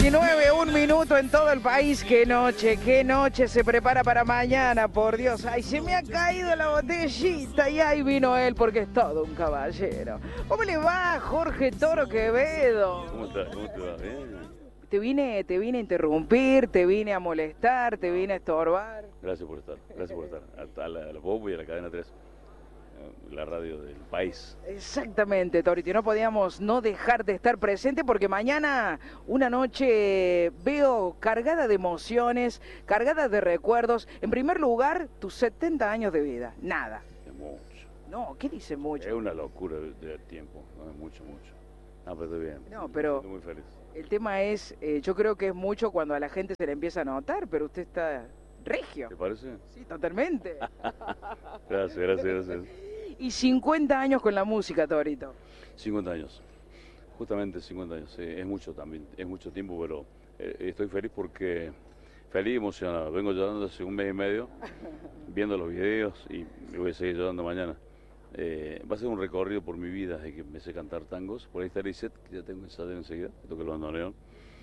19, un minuto en todo el país. Qué noche se prepara para mañana, por Dios. Ay, se me ha caído la botellita y ahí vino él porque es todo un caballero. ¿Cómo le va, Jorge Toro Quevedo? ¿Cómo estás? ¿Cómo te va? Bien. Te vine a interrumpir, te vine a molestar, te vine a estorbar. Gracias por estar, gracias por estar. A la Bobo y a la Cadena 3, la radio del país. Exactamente, Torito. Y no podíamos no dejar de estar presente porque mañana una noche veo cargada de emociones, cargada de recuerdos. En primer lugar, tus 70 años de vida. Nada. Es mucho. No, ¿qué dice mucho? Es una locura del tiempo, no es mucho, mucho. No, pero estoy bien. No, pero estoy muy feliz. El tema es, yo creo que es mucho cuando a la gente se le empieza a notar, pero usted está regio. ¿Te parece? Sí, totalmente. Gracias. Y 50 años con la música, Torito. 50 años, justamente 50 años. Sí, es mucho también, es mucho tiempo, pero estoy feliz porque, feliz y emocionado. Vengo llorando hace un mes y medio, viendo los videos y me voy a seguir llorando mañana. Va a ser un recorrido por mi vida desde que empecé a cantar tangos. Por ahí está Lisette, que ya tengo ensayo enseguida, que toque el bandoneón.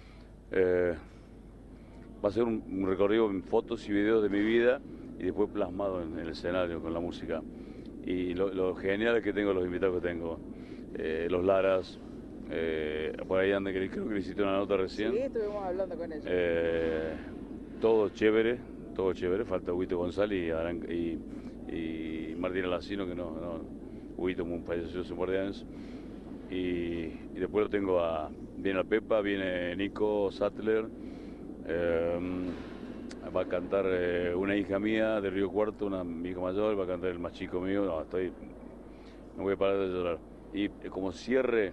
Va a ser un recorrido en fotos y videos de mi vida y después plasmado en el escenario con la música. Y lo genial es que tengo los invitados que tengo. Los Laras, por ahí andan, creo que le hiciste una nota recién. Sí, estuvimos hablando con ellos. Todo chévere. Falta Huito González y Martín Alacino, que no Huito un falleció hace un par de años. Y después lo tengo viene la Pepa, viene Nico Sattler, va a cantar una hija mía de Río Cuarto, mi hija mayor, va a cantar el más chico mío. No voy a parar de llorar. Y como cierre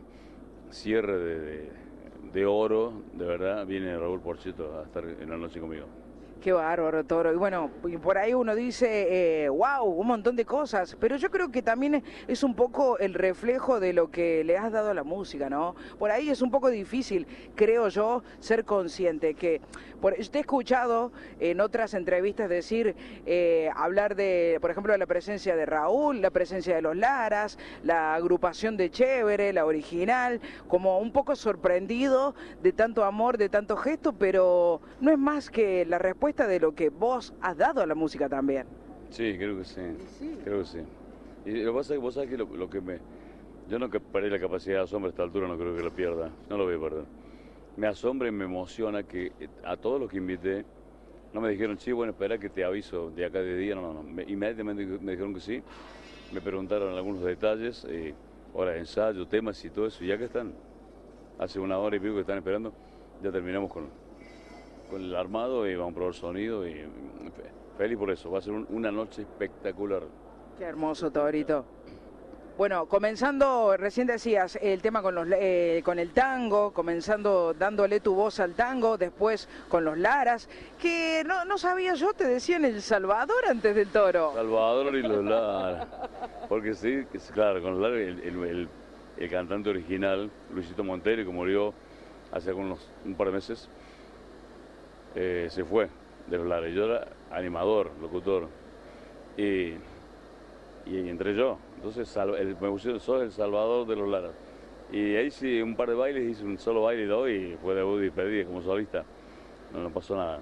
de oro, de verdad, viene Raúl Porchetto a estar en la noche conmigo. Qué bárbaro, Toro. Y bueno, por ahí uno dice, wow, un montón de cosas, pero yo creo que también es un poco el reflejo de lo que le has dado a la música, ¿no? Por ahí es un poco difícil, creo yo, ser consciente que, te he escuchado en otras entrevistas decir, hablar de, por ejemplo, de la presencia de Raúl, la presencia de los Laras, la agrupación de Chévere, la original, como un poco sorprendido de tanto amor, de tanto gesto, pero no es más que la respuesta de lo que vos has dado a la música también. Sí, creo que sí. Sí. Creo que sí. Y lo que pasa es que vos sabés que lo que yo no que perdí la capacidad de asombro a esta altura, no creo que lo pierda, no lo voy a perder. Me asombra y me emociona que a todos los que invité, no me dijeron, sí, bueno, espera que te aviso de acá de día, no. Inmediatamente me dijeron que sí, me preguntaron algunos detalles, hora de ensayo, temas y todo eso, y ya que están, hace una hora y pico que están esperando, ya terminamos con el armado y vamos a probar sonido y feliz por eso, va a ser una noche espectacular. Qué hermoso, Torito. Bueno, comenzando, recién decías, el tema con el tango, comenzando dándole tu voz al tango, después con los Laras, que no sabía yo, te decían El Salvador antes del Toro. Salvador y los Laras, porque sí, claro, con los Laras el cantante original, Luisito Montero, que murió hace un par de meses, se fue de los Lares. Yo era animador, locutor, y entré yo. Entonces me pusieron, sos el Salvador de los Laras. Y ahí sí, un par de bailes, hice un solo baile y dos, y fue debut y despedida como solista. No pasó nada.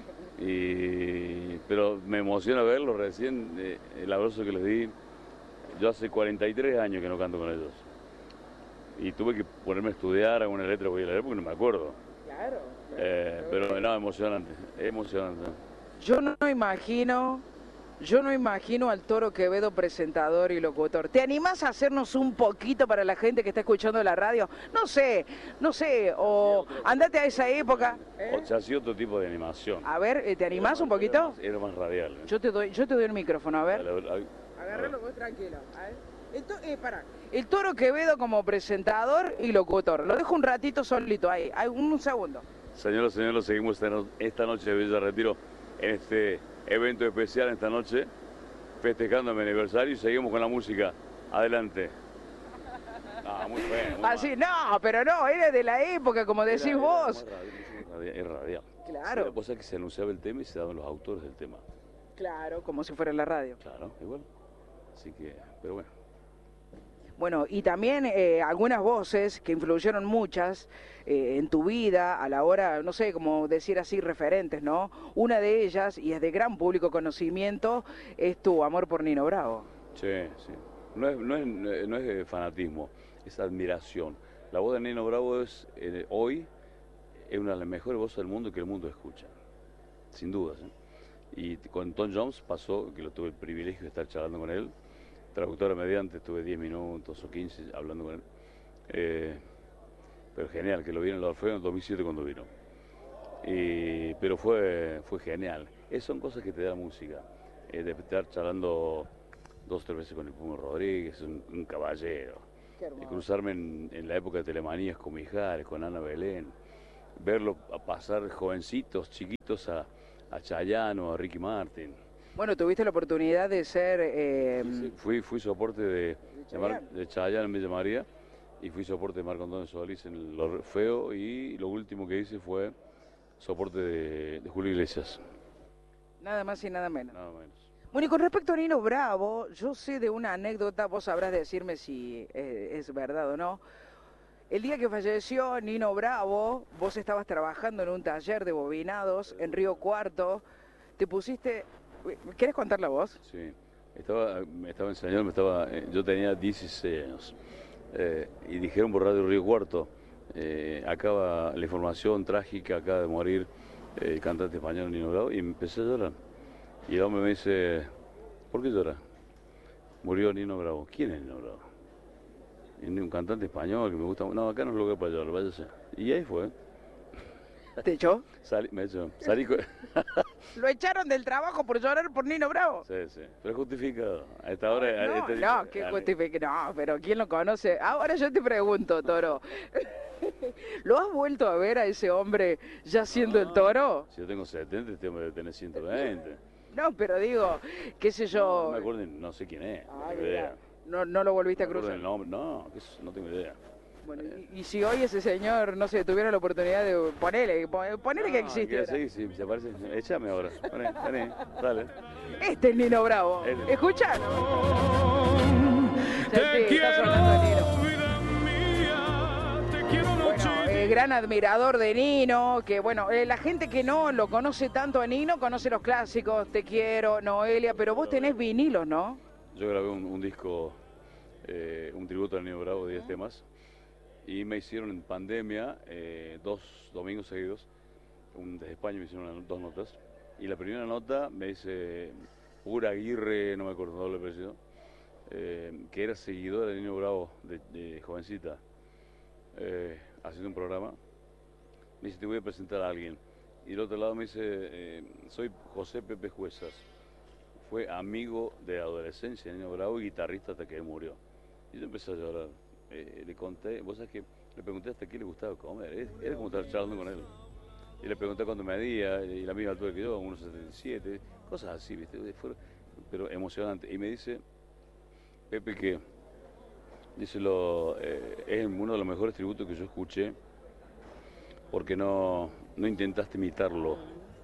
Pero me emociona verlo recién, el abrazo que les di. Yo hace 43 años que no canto con ellos. Y tuve que ponerme a estudiar alguna letra, voy a leer porque no me acuerdo. Claro. Pero no, emocionante. Yo no imagino al Toro Quevedo presentador y locutor. ¿Te animás a hacernos un poquito para la gente que está escuchando la radio? No sé, o andate a esa época. O sea, hacía otro tipo de animación. A ver, ¿te animás un poquito? Era más radial. Yo te doy el micrófono, a ver. Agárralo vos tranquilo. A ver. El Toro Quevedo como presentador y locutor. Lo dejo un ratito solito ahí, un segundo. Señoras y señores, seguimos esta noche de Villa Retiro en este evento especial esta noche, festejando mi aniversario y seguimos con la música. Adelante. Muy bueno. Así, no, pero no, era de la época, como decís vos. Es radial. Claro. La cosa es que se anunciaba el tema y se daban los autores del tema. Claro, como si fuera en la radio. Claro, igual. Así que, pero bueno. Bueno, y también algunas voces que influyeron muchas en tu vida a la hora, no sé, como decir así, referentes, ¿no? Una de ellas, y es de gran público conocimiento, es tu amor por Nino Bravo. Sí, sí. No es fanatismo, es admiración. La voz de Nino Bravo es, hoy, es una de las mejores voces del mundo que el mundo escucha, sin dudas, ¿eh? Y con Tom Jones pasó, que lo tuve el privilegio de estar charlando con él, traductora mediante, estuve 10 minutos o 15 hablando con él. Pero genial, que lo vi en el Orfeo en 2007 cuando vino. Pero fue genial. Son cosas que te da la música. De estar charlando 2 o 3 veces con el Puma Rodríguez, un caballero. Cruzarme en la época de Telemanías con Mijares, con Ana Belén. Verlo a pasar jovencitos, chiquitos a Chayanne o a Ricky Martin. Bueno, tuviste la oportunidad de ser... Sí, fui soporte de Chayanne en Villa María y fui soporte de Marco Antonio Solís en el Orfeo y lo último que hice fue soporte de Julio Iglesias. Nada más y nada menos. Nada menos. Bueno, y con respecto a Nino Bravo, yo sé de una anécdota, vos sabrás decirme si es verdad o no. El día que falleció Nino Bravo, vos estabas trabajando en un taller de bobinados en Río Cuarto, te pusiste... ¿Querés contarla vos? Sí, me estaba enseñando, yo tenía 16 años y dijeron por Radio Río Cuarto, acaba la información trágica, acaba de morir el cantante español Nino Bravo, y empecé a llorar. Y el hombre me dice, ¿por qué llora? Murió Nino Bravo. ¿Quién es Nino Bravo? Un cantante español que me gusta. No, acá no es lugar para llorar, váyase. Y ahí fue. ¿Te echó? Me echó. Lo echaron del trabajo por llorar por Nino Bravo. Sí, sí. Pero es justificado. A esta hora... No, ¿qué justificado? No, pero ¿quién lo conoce? Ahora yo te pregunto, Toro. ¿Lo has vuelto a ver a ese hombre ya siendo el Toro? Si yo tengo 70, este hombre debe tener 120. No, pero digo, qué sé yo... No me acuerdo, no sé quién es, no tengo idea. No lo volviste a cruzar. El nombre, no tengo idea. Bueno, y si hoy ese señor, no sé, tuviera la oportunidad de ponele que existe. Sí, se parece. Échame ahora. Vení, dale. Este es Nino Bravo. ¿Escuchan? Te quiero, vida mía, te quiero noche. Bueno, gran admirador de Nino, que bueno, la gente que no lo conoce tanto a Nino, conoce los clásicos, Te quiero, Noelia, pero vos tenés vinilos, ¿no? Yo grabé un disco, un tributo a Nino Bravo, 10 temas. Y me hicieron en pandemia 2 domingos seguidos, desde España me hicieron 2 notas. Y la primera nota me dice Pura Aguirre, no me acuerdo, doble apellido, que era seguidora de Nino Bravo, de jovencita, haciendo un programa. Me dice, te voy a presentar a alguien. Y del otro lado me dice, soy José Pepe Juezas. Fue amigo de la adolescencia de Nino Bravo y guitarrista hasta que murió. Y yo empecé a llorar. Le conté, vos sabés que le pregunté hasta qué le gustaba comer, era como estar charlando con él. Y le pregunté cuánto medía, y la misma altura que yo, 1,77, cosas así, ¿viste? Pero emocionante. Y me dice, Pepe, que dice es uno de los mejores tributos que yo escuché, porque no intentaste imitarlo.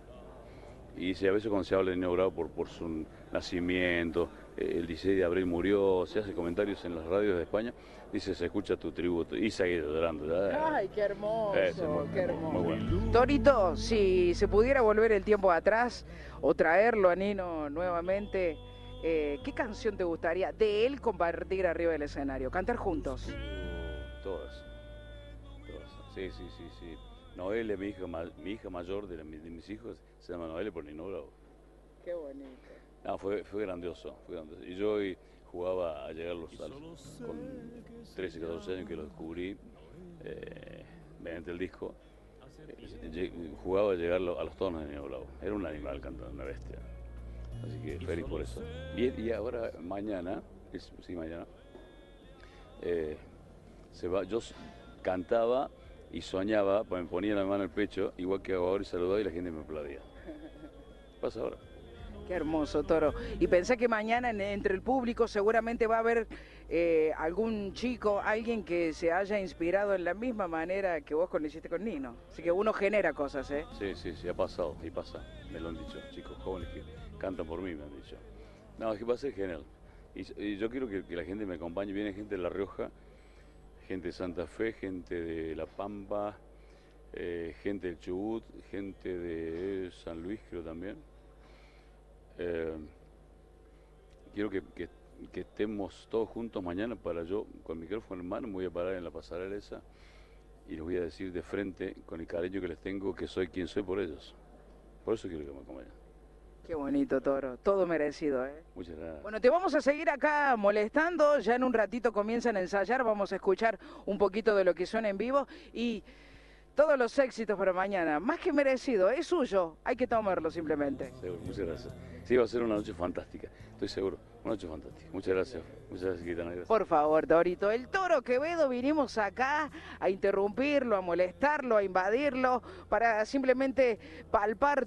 Y dice, a veces cuando se habla de Nino Bravo por su nacimiento, el 16 de abril murió, se hace comentarios en las radios de España, dice, se escucha tu tributo, y seguí llorando. Ay, qué hermoso, qué hermoso. Muy bueno. Torito, si se pudiera volver el tiempo atrás o traerlo a Nino nuevamente, ¿qué canción te gustaría de él compartir arriba del escenario? Cantar juntos. Todas. Sí. Noelia, mi hija mayor de mis hijos, se llama Noelia por Nino Bravo. Qué bonito. No, fue grandioso. Y yo hoy jugaba a llegar con 13, 14 años que lo descubrí mediante el disco. Jugaba a llegar a los tonos de Nino Bravo. Era un animal cantando, una bestia. Así que feliz por eso. Y ahora, mañana, yo cantaba y soñaba, pues me ponía la mano en el pecho, igual que hago ahora, y saludaba y la gente me aplaudía. Pasa ahora. Qué hermoso, Toro. Y pensé que mañana entre el público seguramente va a haber algún chico, alguien que se haya inspirado en la misma manera que vos lo hiciste con Nino. Así que uno genera cosas, ¿eh? Sí, ha pasado, y pasa. Me lo han dicho chicos jóvenes que cantan por mí, me han dicho. No, es que va a ser genial. Y yo quiero que la gente me acompañe. Viene gente de La Rioja, gente de Santa Fe, gente de La Pampa, gente del Chubut, gente de San Luis, creo también. Quiero que estemos todos juntos mañana para yo, con el micrófono en mano, me voy a parar en la pasarela esa y les voy a decir de frente, con el cariño que les tengo, que soy quien soy por ellos. Por eso quiero que me acompañen. Qué bonito, Toro. Todo merecido, ¿eh? Muchas gracias. Bueno, te vamos a seguir acá molestando. Ya en un ratito comienzan a ensayar. Vamos a escuchar un poquito de lo que suena en vivo. Y todos los éxitos para mañana. Más que merecido. Es suyo. Hay que tomarlo simplemente. Seguro, muchas gracias. Sí, va a ser una noche fantástica. Estoy seguro. Una noche fantástica. Muchas gracias. Muchas gracias, Gitana. Gracias. Por favor, Torito. El Toro Quevedo, vinimos acá a interrumpirlo, a molestarlo, a invadirlo, para simplemente palpar